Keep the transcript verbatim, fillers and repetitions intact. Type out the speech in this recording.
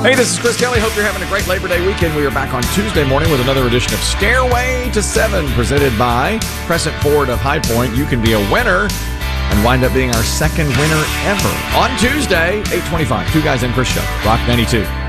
Hey, this is Chris Kelly. Hope you're having a great Labor Day weekend. We are back on Tuesday morning with another edition of Stairway to Seven, presented by Crescent Ford of High Point. You can be a winner and wind up being our second winner ever on Tuesday, eight twenty-five. Two Guys in Chris Show, Rock ninety-two.